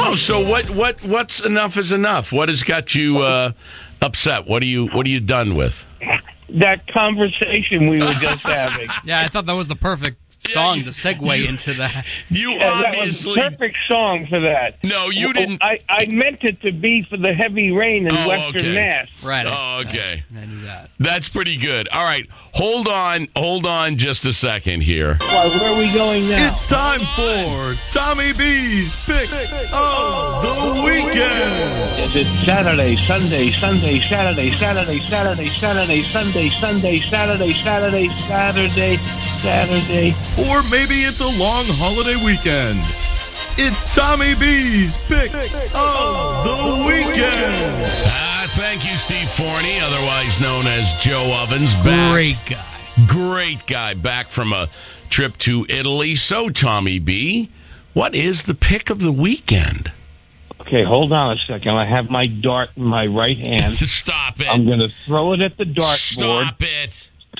Oh, so what's enough is enough? What has got you upset? What are you done with? That conversation we were just having. Yeah, I thought that was the perfect song to segue into that. You That obviously was a perfect song for that. No, you didn't. I meant it to be for the heavy rain in Western Mass. Right. Oh, okay. I knew that. That's pretty good. All right, hold on just a second here. Well, where are we going now? It's time for Tommy B's Pick of the Weekend. Is it Saturday, Sunday, Sunday, Saturday, Saturday, Saturday, Saturday, Sunday, Sunday, Saturday, Saturday, Saturday, Saturday? Or maybe it's a long holiday weekend. It's Tommy B's Pick of the Weekend. Thank you, Steve Forney, otherwise known as Joe Ovens. Great guy, back from a trip to Italy. So, Tommy B, what is the pick of the weekend? Okay, hold on a second. I have my dart in my right hand. Stop it. I'm going to throw it at the dartboard. Stop it.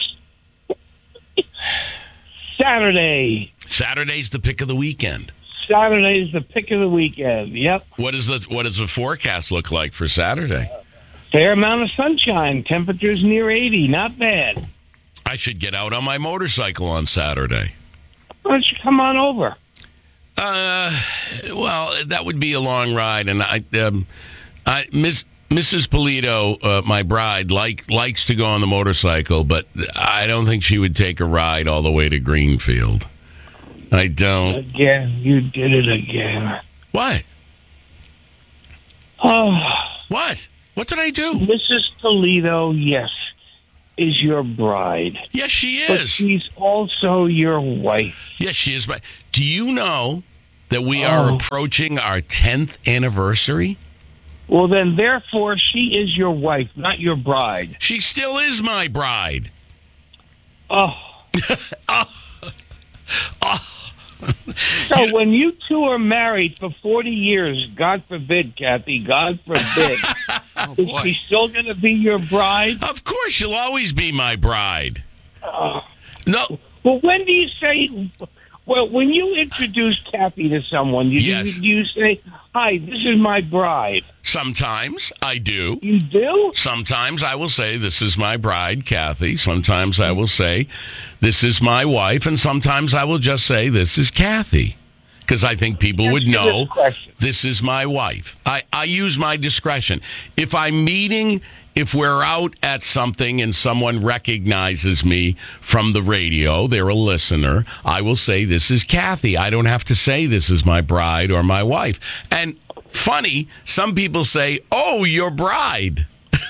Saturday. Saturday's the pick of the weekend. Saturday is the pick of the weekend. Yep. What does the forecast look like for Saturday? Fair amount of sunshine. Temperatures near 80. Not bad. I should get out on my motorcycle on Saturday. Why don't you come on over? Well, that would be a long ride, and Mrs. Polito, my bride, likes to go on the motorcycle, but I don't think she would take a ride all the way to Greenfield. I don't. Again, you did it again. What? Oh, What? What did I do? Mrs. Toledo, yes, is your bride. Yes, she But is. she's also your wife. Yes, she is. Do you know that we are approaching our 10th anniversary? Well, then, therefore, she is your wife, not your bride. She still is my bride. Oh. So when you two are married for 40 years, God forbid, Kathy, God forbid, is she still going to be your bride? Of course, she'll always be my bride. No. Well, when do you say... Well, when you introduce Kathy to someone, you say, "Hi, this is my bride." Sometimes I do. You do? Sometimes I will say, "This is my bride, Kathy." Sometimes I will say, "This is my wife." And sometimes I will just say, "This is Kathy." Because I think people would know this is my wife. I use my discretion. If we're out at something and someone recognizes me from the radio, they're a listener, I will say, "This is Kathy." I don't have to say, "This is my bride" or my wife. And funny, some people say, "Oh, your bride."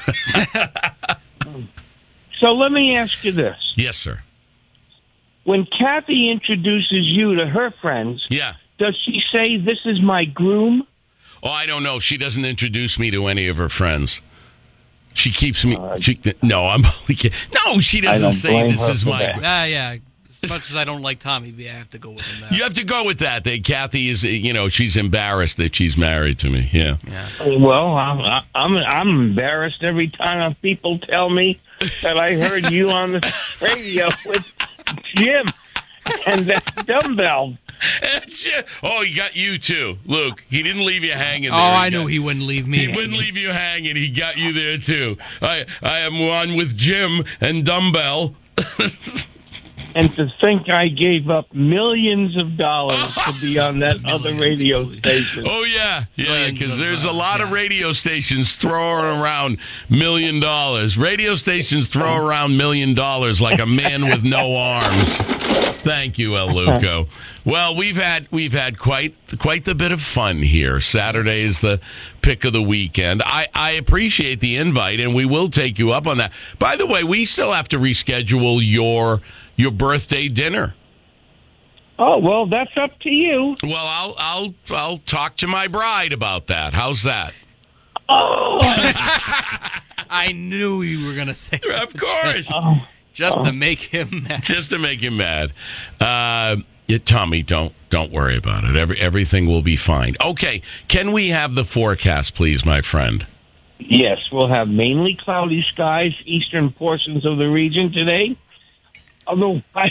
So let me ask you this. Yes, sir. When Kathy introduces you to her friends, Yeah. does she say, "This is my groom"? Oh, I don't know. She doesn't introduce me to any of her friends. She keeps me. No, I'm only kidding. No, she doesn't say this is my. Yeah. As much as I don't like Tommy B, I have to go with him now. You have to go with that. Kathy is, she's embarrassed that she's married to me. Yeah. Well, I'm embarrassed every time people tell me that I heard you on the radio with Jim and that dumbbell. Oh, he got you too, Luke. He didn't leave you hanging there. Oh, I knew he wouldn't leave me. He wouldn't leave you hanging. He got you there too. I am one with Jim and dumbbell. And to think I gave up millions of dollars to be on that other radio station. Oh, yeah, because there's a lot of radio stations throwing around $1 million. Radio stations throw around $1 million like a man with no arms. Thank you, El Luco. Well, we've had quite the bit of fun here. Saturday is the pick of the weekend. I appreciate the invite, and we will take you up on that. By the way, we still have to reschedule your birthday dinner. Oh, well, that's up to you. Well, I'll talk to my bride about that. How's that? Oh, I knew you were going to say that. Of course. Just to make him mad. Just to make him mad. Tommy, don't worry about it. Everything will be fine. Okay, can we have the forecast, please, my friend? yes, we'll have mainly cloudy skies, eastern portions of the region today. Otherwise,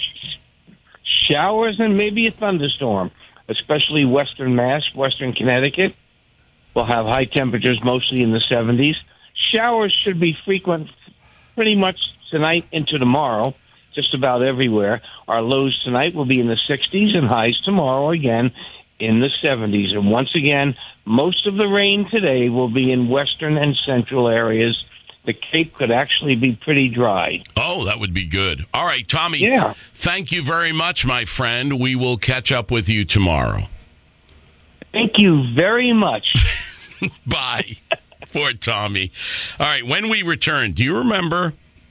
showers and maybe a thunderstorm, especially western Mass, western Connecticut. We'll have high temperatures mostly in the 70s. Showers should be frequent pretty much tonight into tomorrow, just about everywhere. Our lows tonight will be in the 60s and highs tomorrow again in the 70s. And once again, most of the rain today will be in western and central areas. The Cape could actually be pretty dry. Oh, that would be good. All right, Tommy. Yeah. Thank you very much, my friend. We will catch up with you tomorrow. Thank you very much. Bye. Poor Tommy. All right, when we return, do you remember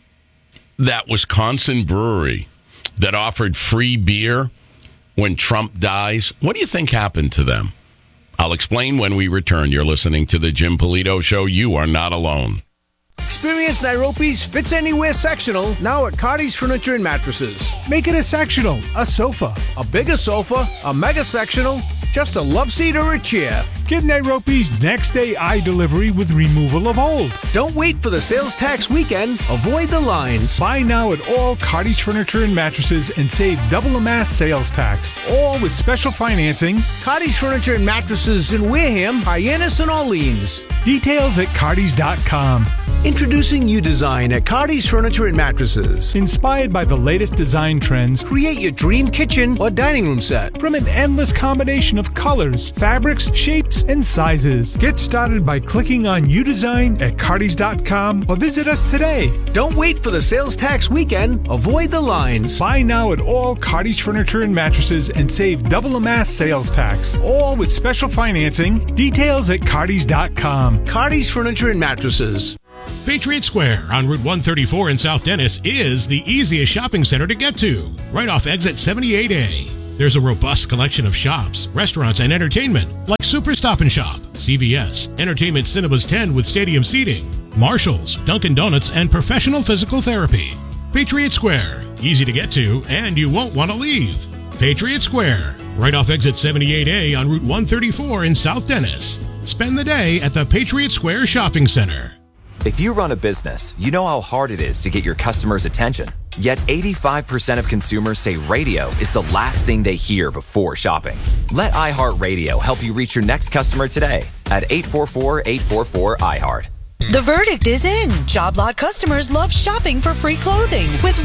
that Wisconsin brewery that offered free beer when Trump dies? What do you think happened to them? I'll explain when we return. You're listening to the Jim Polito Show. You are not alone. Experience Nairobi's Fits Anywhere sectional now at Cardi's Furniture and Mattresses. Make it a sectional, a sofa, a bigger sofa, a mega sectional, just a love seat or a chair. Get Nairobi's next day eye delivery with removal of old. Don't wait for the sales tax weekend. Avoid the lines. Buy now at all Cardi's Furniture and Mattresses and save double the mass sales tax. All with special financing. Cardi's Furniture and Mattresses in Wareham, Hyannis, and Orleans. Details at cardis.com. Introducing U-Design at Cardi's Furniture and Mattresses. Inspired by the latest design trends, create your dream kitchen or dining room set from an endless combination of colors, fabrics, shapes, and sizes. Get started by clicking on U-Design at cardis.com or visit us today. Don't wait for the sales tax weekend. Avoid the lines. Buy now at all Cardi's Furniture and Mattresses and save double the mass sales tax. All with special financing. Details at cardis.com. Cardi's Furniture and Mattresses. Patriot Square on Route 134 in South Dennis is the easiest shopping center to get to, right off exit 78A. There's a robust collection of shops, restaurants, and entertainment like Super Stop and Shop, CVS, Entertainment Cinemas 10 with stadium seating, Marshall's, Dunkin' Donuts, and professional physical therapy. Patriot Square, easy to get to, and you won't want to leave. Patriot Square, right off exit 78A on Route 134 in South Dennis. Spend the day at the Patriot Square Shopping Center. If you run a business, you know how hard it is to get your customers' attention. Yet 85% of consumers say radio is the last thing they hear before shopping. Let iHeartRadio help you reach your next customer today at 844-844-iHeart. The verdict is in. JobLot customers love shopping for free clothing. With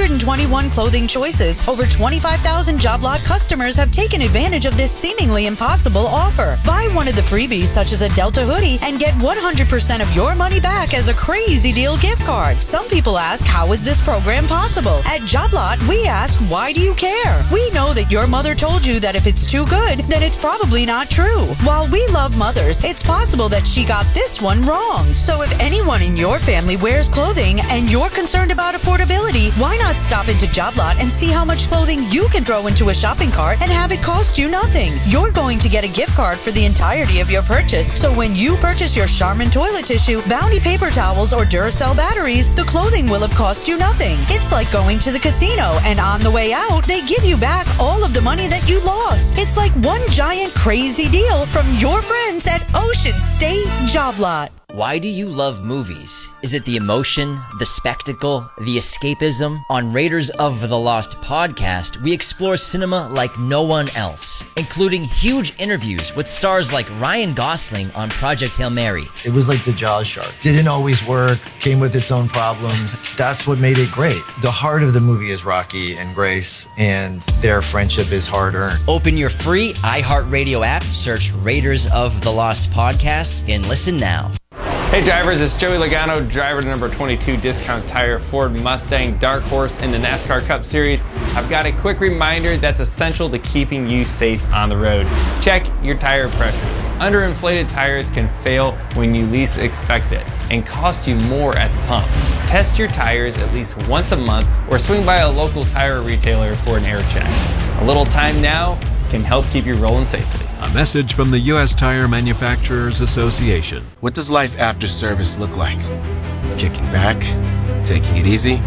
121 clothing choices, over 25,000 JobLot customers have taken advantage of this seemingly impossible offer. Buy one of the freebies, such as a Delta hoodie, and get 100% of your money back as a crazy deal gift card. Some people ask, how is this program possible? At JobLot, we ask, why do you care? We know that your mother told you that if it's too good, then it's probably not true. While we love mothers, it's possible that she got this one wrong. So if anyone in your family wears clothing and you're concerned about affordability, why not stop into JobLot and see how much clothing you can throw into a shopping cart and have it cost you nothing? You're going to get a gift card for the entirety of your purchase. So when you purchase your Charmin toilet tissue, Bounty paper towels, or Duracell batteries, the clothing will have cost you nothing. It's like going to the casino, and on the way out, they give you back all of the money that you lost. It's like one giant crazy deal from your friends at Ocean State JobLot. Why do you love movies? Is it the emotion, the spectacle, the escapism? On Raiders of the Lost podcast, we explore cinema like no one else, including huge interviews with stars like Ryan Gosling on Project Hail Mary. It was like the Jaws shark. Didn't always work, came with its own problems. That's what made it great. The heart of the movie is Rocky and Grace, and their friendship is hard-earned. Open your free iHeartRadio app, search Raiders of the Lost podcast, and listen now. Hey drivers, it's Joey Logano, driver to number 22 Discount Tire Ford Mustang Dark Horse in the NASCAR Cup Series. I've got a quick reminder that's essential to keeping you safe on the road. Check your tire pressures. Underinflated tires can fail when you least expect it and cost you more at the pump. Test your tires at least once a month or swing by a local tire retailer for an air check. A little time now can help keep you rolling safely. A message from the U.S. Tire Manufacturers Association. What does life after service look like? Kicking back? Taking it easy?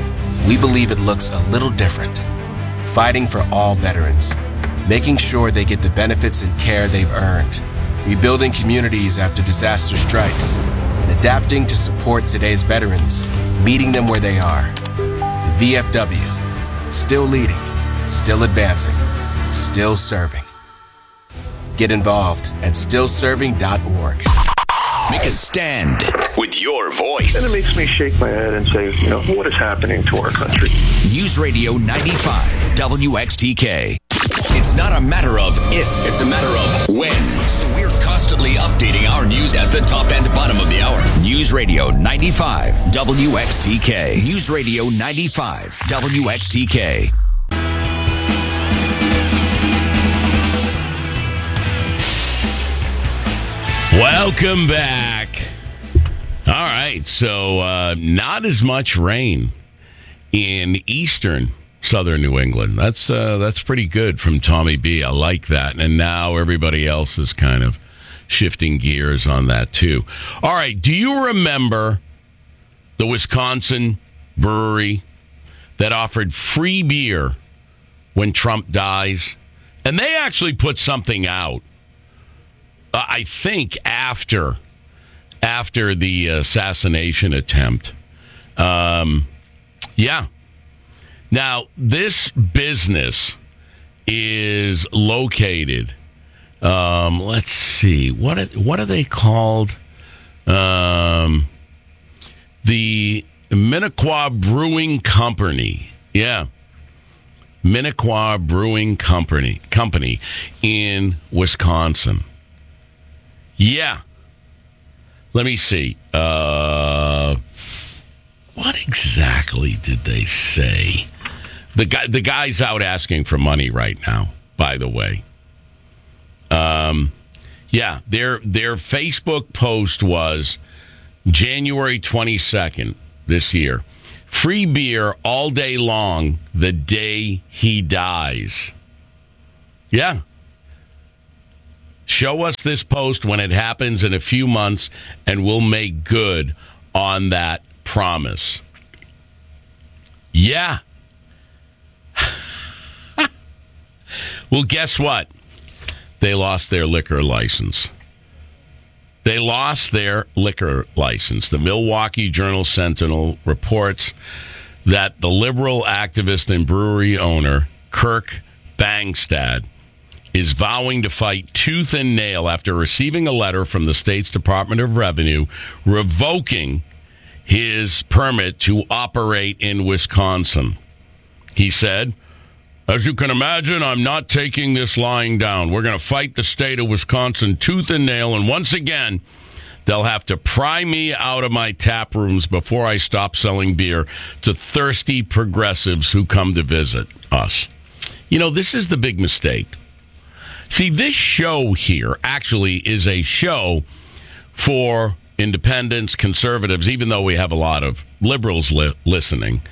We believe it looks a little different. Fighting for all veterans. Making sure they get the benefits and care they've earned. Rebuilding communities after disaster strikes. And adapting to support today's veterans. Meeting them where they are. The VFW. Still leading. Still advancing. Still serving. Get involved at stillserving.org. Make a stand with your voice. And it makes me shake my head and say, what is happening to our country? News Radio 95 WXTK. It's not a matter of if, it's a matter of when. So we're constantly updating our news at the top and bottom of the hour. News Radio 95 WXTK. News Radio 95 WXTK. Welcome back. All right, so not as much rain in eastern southern New England. That's pretty good from Tommy B. I like that. And now everybody else is kind of shifting gears on that too. All right, do you remember the Wisconsin brewery that offered free beer when Trump dies? And they actually put something out. I think after the assassination attempt. Yeah. Now, this business is located, let's see, what are they called? The Minnequaw Brewing Company. Yeah. Minnequaw Brewing Company in Wisconsin. Yeah. Let me see. What exactly did they say? The guy's out asking for money right now, by the way. Yeah, their Facebook post was January 22nd this year. Free beer all day long the day he dies. Yeah. Show us this post when it happens in a few months, and we'll make good on that promise. Yeah. Well, guess what? They lost their liquor license. They lost their liquor license. The Milwaukee Journal-Sentinel reports that the liberal activist and brewery owner, Kirk Bangstad, is vowing to fight tooth and nail after receiving a letter from the state's Department of Revenue revoking his permit to operate in Wisconsin. He said, "As you can imagine, I'm not taking this lying down. We're going to fight the state of Wisconsin tooth and nail, and once again, they'll have to pry me out of my tap rooms before I stop selling beer to thirsty progressives who come to visit us." You know, this is the big mistake. See, this show here actually is a show for independents, conservatives, even though we have a lot of liberals listening.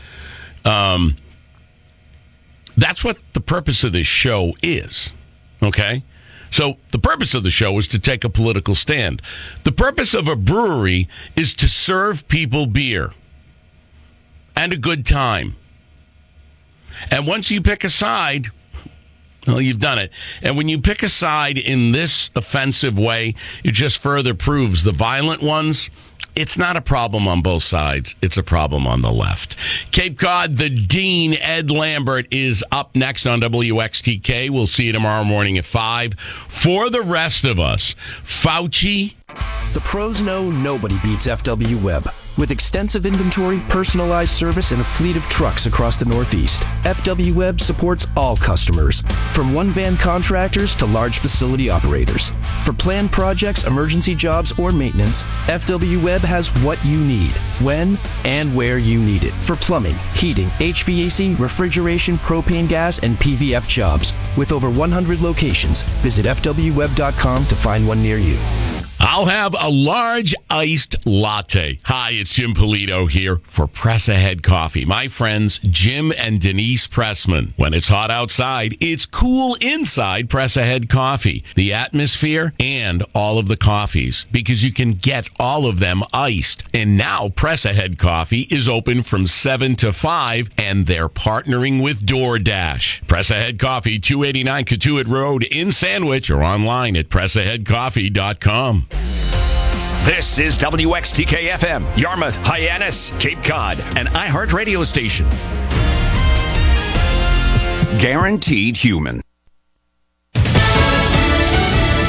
That's what the purpose of this show is, okay? So the purpose of the show is to take a political stand. The purpose of a brewery is to serve people beer and a good time. And once you pick a side, well, you've done it. And when you pick a side in this offensive way, it just further proves the violent ones, it's not a problem on both sides. It's a problem on the left. Cape Cod, the Dean, Ed Lambert, is up next on WXTK. We'll see you tomorrow morning at 5. For the rest of us, Fauci. The pros know nobody beats FW Web. With extensive inventory, personalized service, and a fleet of trucks across the Northeast, FW Web supports all customers, from one-van contractors to large facility operators. For planned projects, emergency jobs, or maintenance, FW Web has what you need, when and where you need it. For plumbing, heating, HVAC, refrigeration, propane gas, and PVF jobs. With over 100 locations, visit FWWeb.com to find one near you. I'll have a large iced latte. Hi, it's Jim Polito here for Press Ahead Coffee. My friends Jim and Denise Pressman. When it's hot outside, it's cool inside Press Ahead Coffee. The atmosphere and all of the coffees, because you can get all of them iced. And now Press Ahead Coffee is open from 7 to 5, and they're partnering with DoorDash. Press Ahead Coffee, 289 Cotuit Road in Sandwich, or online at PressAheadCoffee.com. This is WXTK-FM, Yarmouth, Hyannis, Cape Cod, an iHeart radio station. Guaranteed human.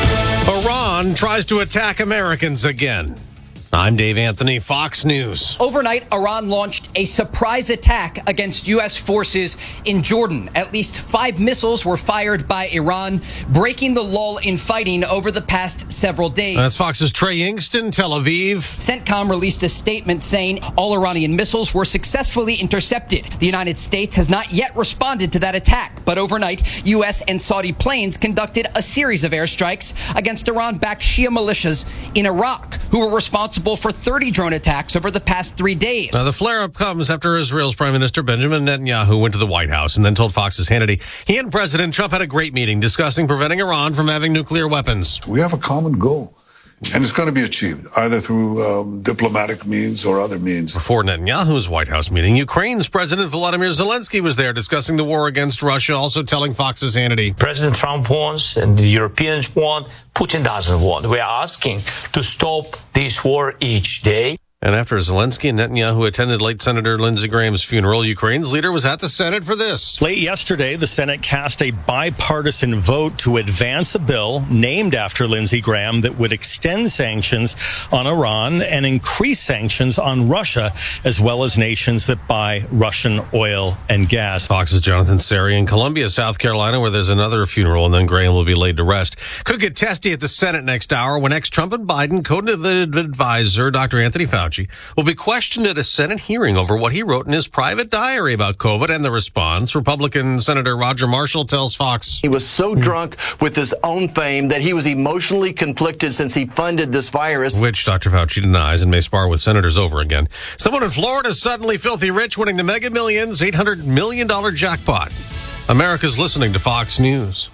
Iran tries to attack Americans again. I'm Dave Anthony, Fox News. Overnight, Iran launched a surprise attack against U.S. forces in Jordan. At least 5 missiles were fired by Iran, breaking the lull in fighting over the past several days. That's Fox's Trey Ingston, Tel Aviv. CENTCOM released a statement saying all Iranian missiles were successfully intercepted. The United States has not yet responded to that attack, but overnight, U.S. and Saudi planes conducted a series of airstrikes against Iran-backed Shia militias in Iraq, who were responsible for 30 drone attacks over the past 3 days. Now, the flare-up comes after Israel's Prime Minister Benjamin Netanyahu went to the White House and then told Fox's Hannity he and President Trump had a great meeting discussing preventing Iran from having nuclear weapons. We have a common goal, and it's going to be achieved either through diplomatic means or other means. Before Netanyahu's White House meeting, Ukraine's President Volodymyr Zelensky was there discussing the war against Russia, also telling Fox's Hannity. President Trump wants and the Europeans want, Putin doesn't want. We are asking to stop this war each day. And after Zelensky and Netanyahu attended late Senator Lindsey Graham's funeral, Ukraine's leader was at the Senate for this. Late yesterday, the Senate cast a bipartisan vote to advance a bill named after Lindsey Graham that would extend sanctions on Iran and increase sanctions on Russia, as well as nations that buy Russian oil and gas. Fox's Jonathan Seri in Columbia, South Carolina, where there's another funeral, and then Graham will be laid to rest. Could get testy at the Senate next hour when ex-Trump and Biden co-COVID advisor Dr. Anthony Fauci will be questioned at a Senate hearing over what he wrote in his private diary about COVID and the response. Republican Senator Roger Marshall tells Fox. He was so drunk with his own fame that he was emotionally conflicted since he funded this virus. Which Dr. Fauci denies and may spar with senators over again. Someone in Florida is suddenly filthy rich, winning the Mega Millions $800 million jackpot. America's listening to Fox News.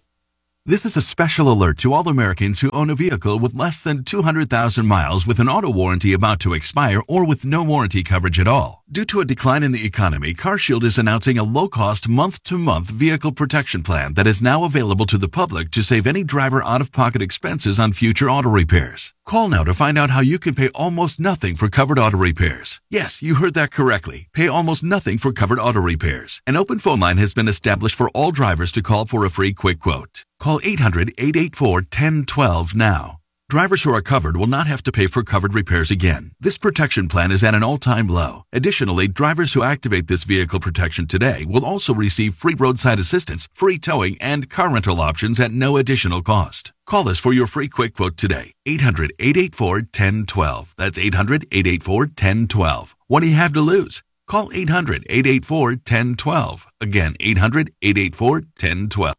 This is a special alert to all Americans who own a vehicle with less than 200,000 miles with an auto warranty about to expire or with no warranty coverage at all. Due to a decline in the economy, CarShield is announcing a low-cost month-to-month vehicle protection plan that is now available to the public to save any driver out-of-pocket expenses on future auto repairs. Call now to find out how you can pay almost nothing for covered auto repairs. Yes, you heard that correctly. Pay almost nothing for covered auto repairs. An open phone line has been established for all drivers to call for a free quick quote. Call 800-884-1012 now. Drivers who are covered will not have to pay for covered repairs again. This protection plan is at an all-time low. Additionally, drivers who activate this vehicle protection today will also receive free roadside assistance, free towing, and car rental options at no additional cost. Call us for your free quick quote today. 800-884-1012. That's 800-884-1012. What do you have to lose? Call 800-884-1012. Again, 800-884-1012.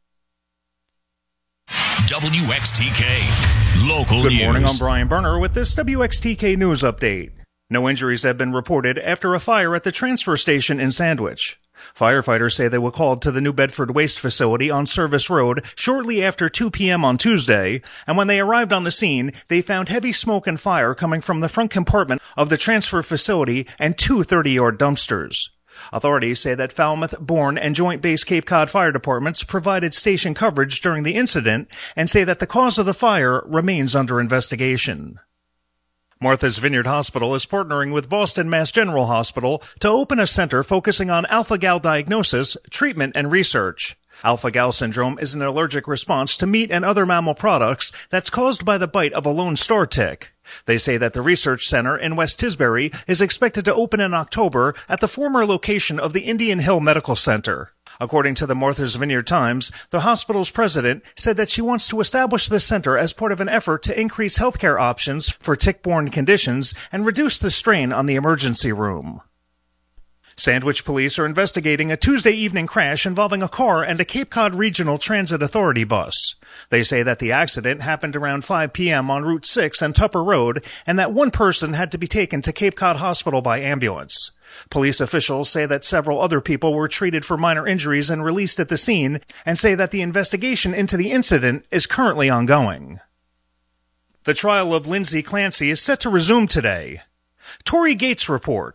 WXTK Local News. Good morning, I'm Brian Berner with this WXTK News Update. No injuries have been reported after a fire at the transfer station in Sandwich. Firefighters say they were called to the New Bedford Waste Facility on Service Road shortly after 2 p.m. on Tuesday, and when they arrived on the scene, they found heavy smoke and fire coming from the front compartment of the transfer facility and 2 30-yard dumpsters. Authorities say that Falmouth, Bourne, and Joint Base Cape Cod fire departments provided station coverage during the incident and say that the cause of the fire remains under investigation. Martha's Vineyard Hospital is partnering with Boston Mass General Hospital to open a center focusing on alpha-gal diagnosis, treatment, and research. Alpha-gal syndrome is an allergic response to meat and other mammal products that's caused by the bite of a lone star tick. They say that the research center in West Tisbury is expected to open in October at the former location of the Indian Hill Medical Center. According to the Martha's Vineyard Times, the hospital's president said that she wants to establish the center as part of an effort to increase healthcare options for tick-borne conditions and reduce the strain on the emergency room. Sandwich police are investigating a Tuesday evening crash involving a car and a Cape Cod Regional Transit Authority bus. They say that the accident happened around 5 p.m. on Route 6 and Tupper Road, and that one person had to be taken to Cape Cod Hospital by ambulance. Police officials say that several other people were treated for minor injuries and released at the scene, and say that the investigation into the incident is currently ongoing. The trial of Lindsay Clancy is set to resume today. Tory Gates reports.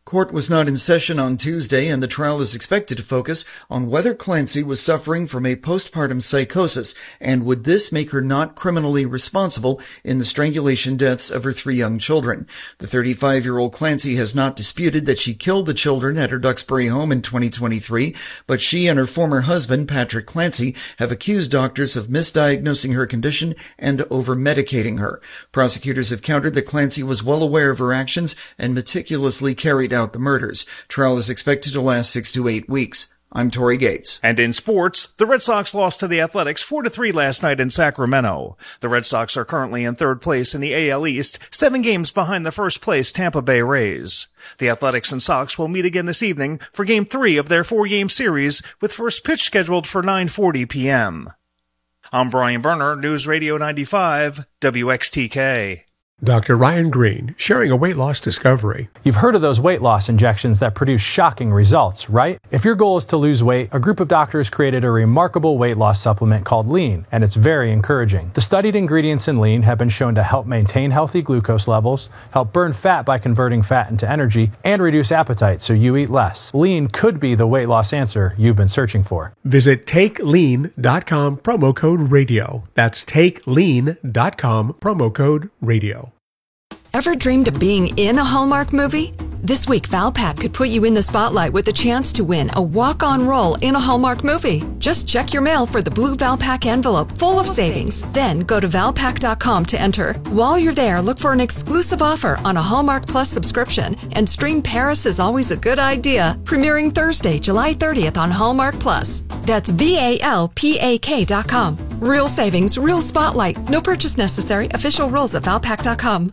Court was not in session on Tuesday, and the trial is expected to focus on whether Clancy was suffering from a postpartum psychosis, and would this make her not criminally responsible in the strangulation deaths of her 3 young children. The 35-year-old Clancy has not disputed that she killed the children at her Duxbury home in 2023, but she and her former husband, Patrick Clancy, have accused doctors of misdiagnosing her condition and over-medicating her. Prosecutors have countered that Clancy was well aware of her actions and meticulously carried out the murders. Trial is expected to last 6 to 8 weeks. I'm Torrey Gates. And in sports, the Red Sox lost to the Athletics 4-3 last night in Sacramento. The Red Sox are currently in third place in the AL East, 7 games behind the first place Tampa Bay Rays. The Athletics and Sox will meet again this evening for Game 3 of their 4-game series, with first pitch scheduled for 9:40 p.m. I'm Brian Berner, News Radio 95, WXTK. Dr. Ryan Green, sharing a weight loss discovery. You've heard of those weight loss injections that produce shocking results, right? If your goal is to lose weight, a group of doctors created a remarkable weight loss supplement called Lean, and it's very encouraging. The studied ingredients in Lean have been shown to help maintain healthy glucose levels, help burn fat by converting fat into energy, and reduce appetite so you eat less. Lean could be the weight loss answer you've been searching for. Visit TakeLean.com, promo code radio. That's TakeLean.com, promo code radio. Ever dreamed of being in a Hallmark movie? This week, Valpak could put you in the spotlight with a chance to win a walk-on role in a Hallmark movie. Just check your mail for the blue Valpak envelope full of savings. Then go to Valpak.com to enter. While you're there, look for an exclusive offer on a Hallmark Plus subscription and stream Paris is Always a Good Idea, premiering Thursday, July 30th on Hallmark Plus. That's VALPAK.com. Real savings, real spotlight. No purchase necessary. Official rules at Valpak.com.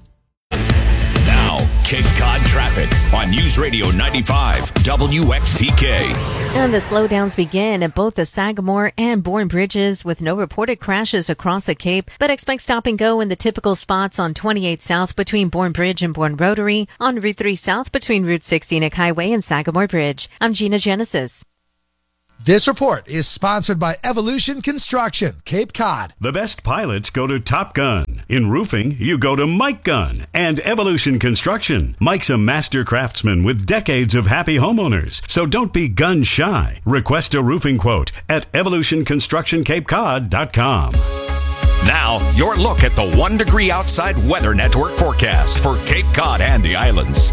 Cape Cod traffic on News Radio 95 WXTK. And the slowdowns begin at both the Sagamore and Bourne bridges with no reported crashes across the Cape, but expect stop and go in the typical spots on 28 South between Bourne Bridge and Bourne Rotary, on Route 3 South between Route 6 Scenic Highway and Sagamore Bridge. I'm Gina Genesis. This report is sponsored by Evolution Construction, Cape Cod. The best pilots go to Top Gun. In roofing, you go to Mike Gunn and Evolution Construction. Mike's a master craftsman with decades of happy homeowners, so don't be gun shy. Request a roofing quote at evolutionconstructioncapecod.com. Now, your look at the 1 Degree Outside Weather Network forecast for Cape Cod and the islands.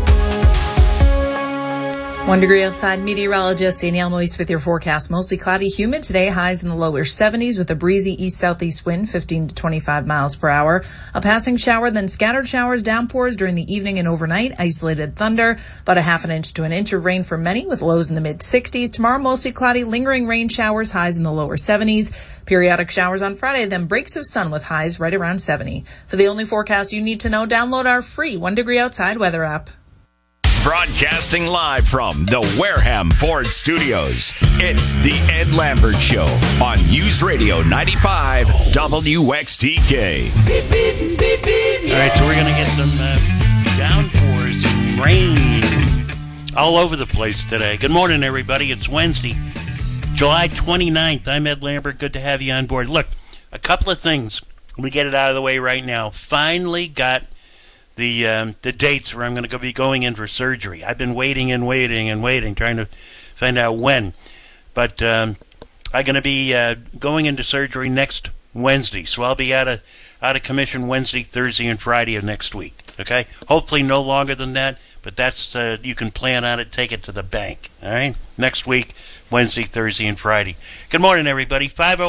1 degree outside, meteorologist Danielle Noyce with your forecast. Mostly cloudy, humid today, highs in the lower 70s with a breezy east-southeast wind, 15 to 25 miles per hour. A passing shower, then scattered showers, downpours during the evening and overnight, isolated thunder, about a half an inch to an inch of rain for many with lows in the mid-60s. Tomorrow, mostly cloudy, lingering rain showers, highs in the lower 70s. Periodic showers on Friday, then breaks of sun with highs right around 70. For the only forecast you need to know, download our free 1 Degree Outside weather app. Broadcasting live from the Wareham Ford Studios, it's the Ed Lambert Show on News Radio 95 WXTK. All right, so we're going to get some downpours and rain all over the place today. Good morning, everybody. It's Wednesday, July 29th. I'm Ed Lambert. Good to have you on board. Look, a couple of things. Let me get it out of the way right now. Finally got the dates where I'm going to be going in for surgery. I've been waiting, trying to find out when. But I'm going to be going into surgery next Wednesday, so I'll be out of commission Wednesday, Thursday, and Friday of next week. Okay, hopefully no longer than that, but that's you can plan on it, take it to the bank. All right, next week, Wednesday, Thursday, and Friday. Good morning, everybody.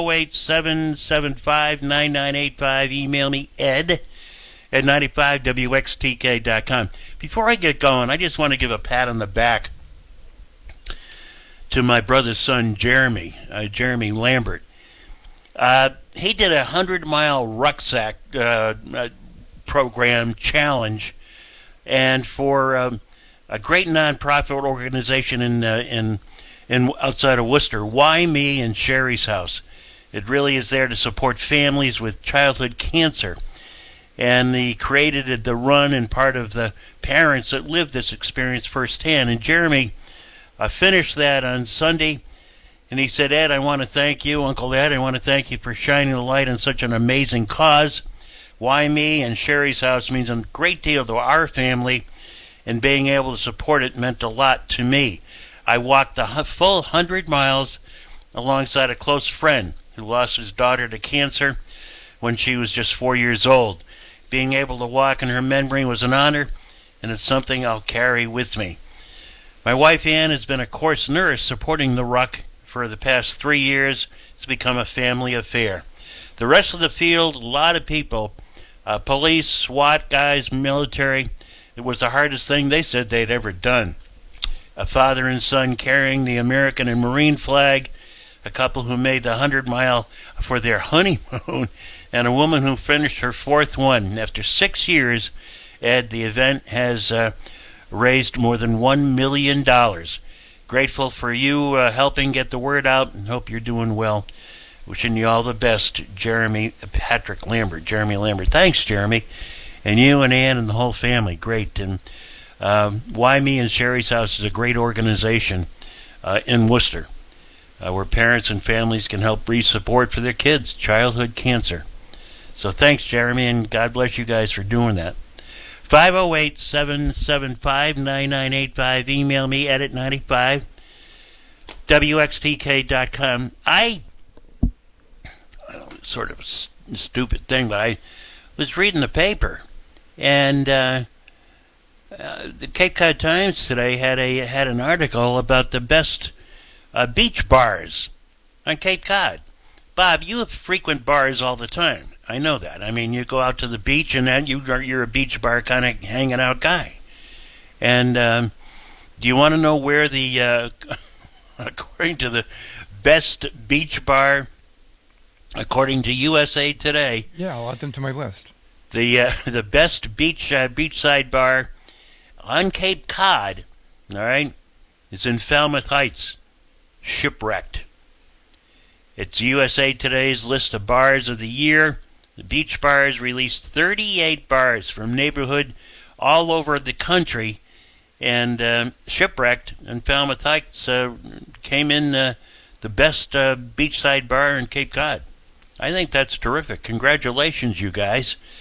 508-775-9985. Email me, Ed at 95WXTK.com. Before I get going, I just want to give a pat on the back to my brother's son, Jeremy Lambert. He did a 100-mile rucksack program challenge, and for a great nonprofit organization in outside of Worcester, Why Me and Sherry's House. It really is there to support families with childhood cancer. And he created the run and part of the parents that lived this experience firsthand. And Jeremy finished that on Sunday, and he said, Ed, I want to thank you, Uncle Ed, I want to thank you for shining the light on such an amazing cause. Why Me and Sherry's House means a great deal to our family, and being able to support it meant a lot to me. I walked the full 100 miles alongside a close friend who lost his daughter to cancer when she was just 4 years old. Being able to walk in her memory was an honor, and it's something I'll carry with me. My wife Ann has been a course nurse supporting the Ruck for the past 3 years. It's become a family affair. The rest of the field, a lot of people, police, SWAT guys, military. It was the hardest thing they said they'd ever done. A father and son carrying the American and Marine flag, a couple who made the 100-mile for their honeymoon, and a woman who finished her fourth one. After 6 years, Ed, the event has raised more than $1 million. Grateful for you helping get the word out, and hope you're doing well. Wishing you all the best, Jeremy Lambert. Thanks, Jeremy. And you and Ann and the whole family, great. And Why Me and Sherry's House is a great organization in Worcester, where parents and families can help raise support for their kids' childhood cancer. So thanks, Jeremy, and God bless you guys for doing that. 508-775-9985. Email me, edit95, WXTK.com. Sort of a stupid thing, but I was reading the paper, and the Cape Cod Times today had an article about the best beach bars on Cape Cod. Bob, you frequent bars all the time. I know that. I mean, you go out to the beach, and then you're a beach bar kind of hanging out guy. And do you want to know where the according to the best beach bar, according to USA Today? Yeah, I'll add them to my list. The best beachside bar on Cape Cod, all right, is in Falmouth Heights, Shipwrecked. It's USA Today's list of bars of the year. The beach bars released 38 bars from neighborhood all over the country, and Shipwrecked and Falmouth Heights came in the best beachside bar in Cape Cod. I think that's terrific. Congratulations, you guys.